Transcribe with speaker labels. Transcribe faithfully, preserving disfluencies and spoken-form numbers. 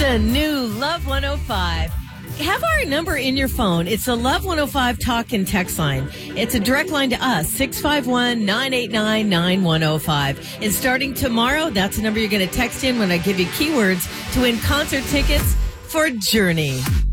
Speaker 1: the new Love one oh five. Have our number in your phone. It's a Love one oh five talk and text line. It's a direct line to us, six five one, nine eight nine, nine one oh five. And starting tomorrow, that's the number you're going to text in when I give you keywords to win concert tickets for Journey.